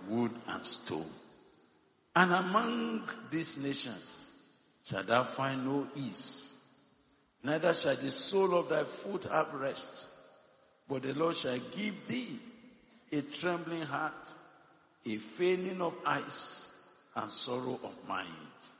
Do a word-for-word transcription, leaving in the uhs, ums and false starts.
wood and stone. And among these nations shall thou find no ease, neither shall the sole of thy foot have rest. But the Lord shall give thee a trembling heart, a failing of eyes, and sorrow of mind.